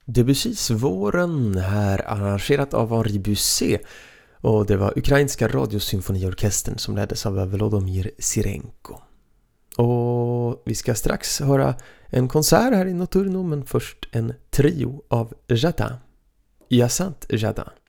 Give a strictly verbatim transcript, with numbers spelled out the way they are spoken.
Debussys Våren här arrangerat av Henri Busset, och det var ukrainska radiosymfoniorkestern som leddes av Volodymyr Sirenko. Och vi ska strax höra en konsert här i Notturno, men först en trio av Jardin. Hyacinthe Jardin.